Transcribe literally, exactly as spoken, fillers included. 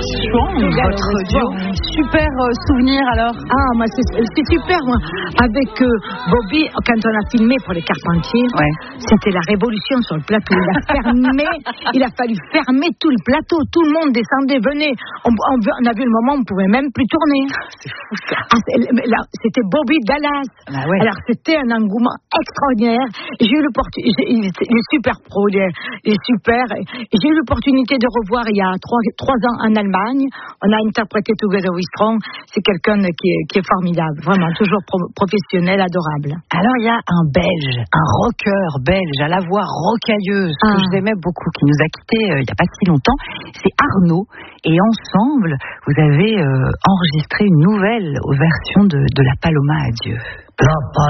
Strong, votre duo. Super euh, souvenir alors. Ah, moi c'est, c'est super, moi. Avec euh, Bobby, quand on a filmé pour les Carpentiers, Ouais. c'était la révolution sur le plateau. Il a fermé, il a fallu fermer tout le plateau. Tout le monde descendait, venait. On, on, on a vu le moment où on pouvait même plus tourner. C'est fou ça. Ah, c'est, là, c'était Bobby Dallas. Ah ouais. Alors c'était un engouement extraordinaire. J'ai eu l'opportunité, il est super pro, il est, il est super. J'ai eu l'opportunité de revoir il y a trois, trois ans en Allemagne. On a interprété Together We Strong. C'est quelqu'un qui est, qui est formidable, vraiment toujours pro- professionnel, adorable. Alors il y a un Belge, un rocker belge à la voix rocailleuse que Ah. je aimais beaucoup, qui nous a quittés euh, il n'y a pas si longtemps. C'est Arnaud. Et ensemble, vous avez euh, enregistré une nouvelle version de, de La Paloma à Dieu. La Paloma.